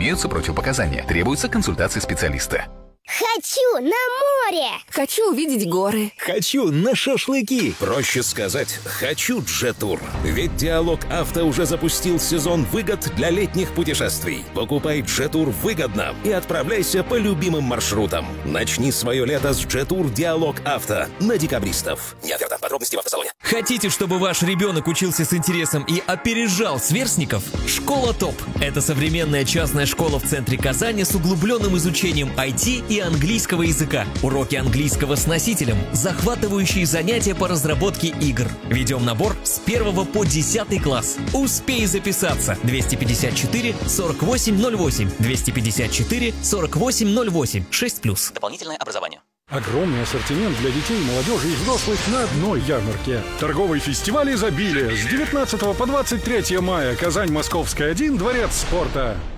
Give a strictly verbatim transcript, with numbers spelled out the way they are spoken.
Имеются противопоказания. Требуется консультация специалиста. Хочу на море! Хочу увидеть горы. Хочу на шашлыки. Проще сказать, хочу Джетур. Ведь Диалог Авто уже запустил сезон выгод для летних путешествий. Покупай Джетур выгодно и отправляйся по любимым маршрутам. Начни свое лето с Джетур Диалог Авто на декабристов. Не оферта. Подробности в автосалоне. Хотите, чтобы ваш ребенок учился с интересом и опережал сверстников? Школа ТОП. Это современная частная школа в центре Казани с углубленным изучением ай ти и английского языка. Уроки английского с носителем, захватывающие занятия по разработке игр. Ведем набор с первого по десятый класс. Успей записаться. двести пятьдесят четыре сорок восемь ноль восемь. двести пятьдесят четыре сорок восемь ноль восемь. шесть плюс. Дополнительное образование. Огромный ассортимент для детей, молодежи и взрослых на одной ярмарке. Торговый фестиваль изобилия с девятнадцатого по двадцать третье мая. Казань, Московская, один, Дворец спорта.